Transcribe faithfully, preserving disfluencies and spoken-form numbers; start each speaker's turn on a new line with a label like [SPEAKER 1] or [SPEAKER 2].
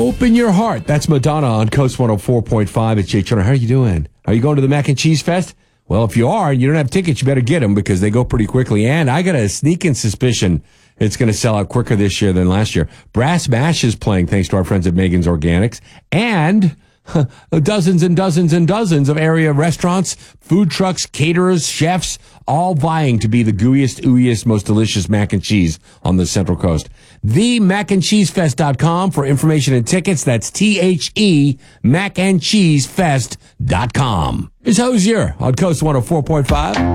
[SPEAKER 1] Open your heart. That's Madonna on Coast one oh four point five. It's Jay Turner. How are you doing? Are you going to the Mac and Cheese Fest? Well, if you are and you don't have tickets, you better get them because they go pretty quickly. And I got a sneaking suspicion it's going to sell out quicker this year than last year. Brass Mash is playing thanks to our friends at Megan's Organics. And huh, dozens and dozens and dozens of area restaurants, food trucks, caterers, chefs, all vying to be the gooeyest, ooeyest, most delicious mac and cheese on the Central Coast. the mac and cheese fest dot com for information and tickets. That's T H E, mac and cheese fest dot com. It's Hosier on Coast one oh four point five.